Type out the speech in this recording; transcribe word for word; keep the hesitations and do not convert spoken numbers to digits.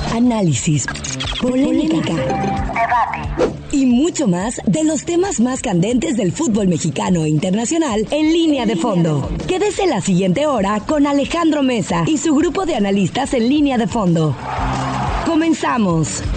análisis, polémica, debate y mucho más de los temas más candentes del fútbol mexicano e internacional en Línea de Fondo. Quédese la siguiente hora con Alejandro Mesa y su grupo de analistas en Línea de Fondo. ¡Comenzamos!